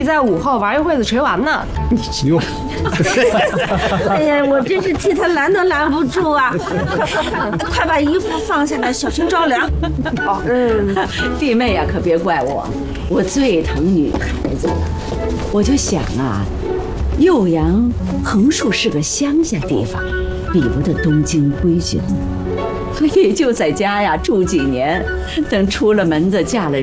在午后玩一会子锤完呢。 哟， 哎呀，我真是替他拦都拦不住啊！快把衣服放下来，小心着凉。 弟妹呀，可别怪我，我最疼女孩子了。我就想啊，酉阳横竖是个乡下地方，比不得东京规矩，也就在家呀住几年，等出了门子嫁了